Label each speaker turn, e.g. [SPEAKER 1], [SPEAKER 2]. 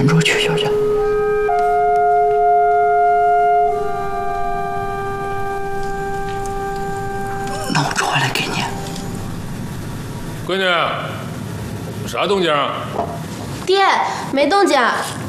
[SPEAKER 1] 先给我取消去。那我传回来给你。
[SPEAKER 2] 闺女，有啥动静啊？
[SPEAKER 3] 爹，没动静。